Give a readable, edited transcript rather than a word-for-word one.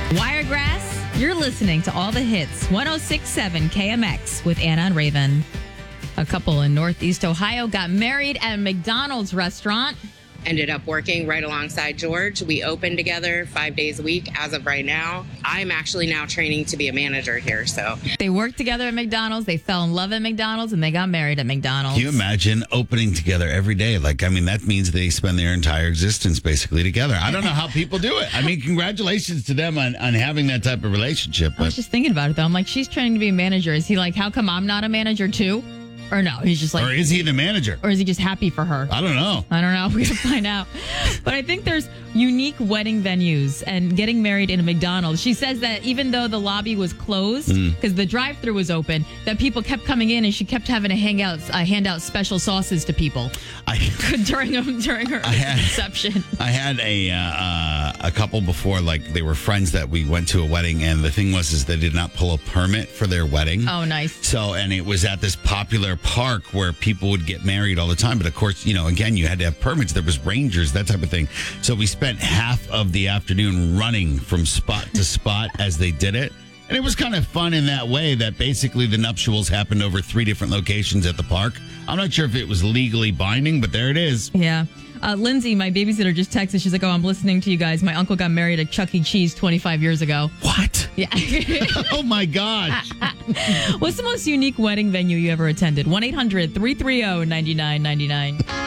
Wiregrass, you're listening to all the hits. 106.7 KMX with Anna and Raven. A couple in Northeast Ohio got married at a McDonald's restaurant. Ended up working right alongside George. We open together 5 days a week as of right now. I'm actually now training to be a manager here. So They worked together at McDonald's. They fell in love at McDonald's and they got married at McDonald's. Can you imagine opening together every day? That means they spend their entire existence basically together. I don't know how people do it. Congratulations to them on having that type of relationship. I was just thinking about it, though. I'm like, she's training to be a manager. Is he like, how come I'm not a manager, too? Or no, he's just like... Or is he the manager? Or is he just happy for her? I don't know. We gotta find out. But I think there's unique wedding venues and getting married in a McDonald's. She says that even though the lobby was closed, because the drive-thru was open, that people kept coming in and she kept having to hand out special sauces to people during her reception. I had a couple before, they were friends that we went to a wedding, and the thing was they did not pull a permit for their wedding. Oh, nice. So, and it was at this popular park where people would get married all the time. But of course, again, you had to have permits. There was rangers, that type of thing. So we spent half of the afternoon running from spot to spot as they did it. And it was kind of fun in that way that basically the nuptials happened over 3 different locations at the park. I'm not sure if it was legally binding, but there it is. Yeah. Lindsay, my babysitter, just texted. She's like, I'm listening to you guys. My uncle got married at Chuck E. Cheese 25 years ago. What? Yeah. Oh, my gosh. What's the most unique wedding venue you ever attended? 1-800-330-9999.